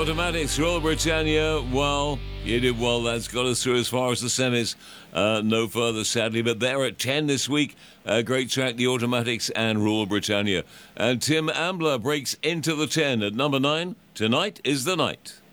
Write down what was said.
Automatics, Royal Britannia. Well, you did well. That's got us through as far as the semis. No further, sadly. But they're at 10 this week. Great track, the Automatics and Royal Britannia. And Tim Ambler breaks into the 10 at number 9. Tonight is the night.